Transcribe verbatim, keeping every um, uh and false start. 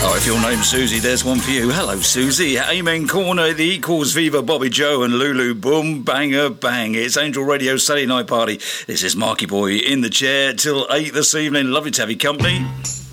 Oh, if your name's Susie, there's one for you. Hello, Susie. Amen Corner, The Equals, Viva Bobby Joe and Lulu. Boom, banger, bang. It's Angel Radio Saturday Night Party. This is Marky Boy in the chair till eight this evening. Lovely to have your company.